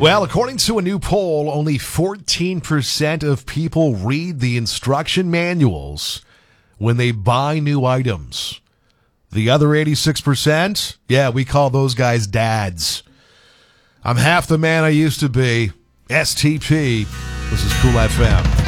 Well, according to a new poll, only 14% of people read the instruction manuals when they buy new items. The other 86%, yeah, we call those guys dads. I'm half the man I used to be. STP. This is Cool FM.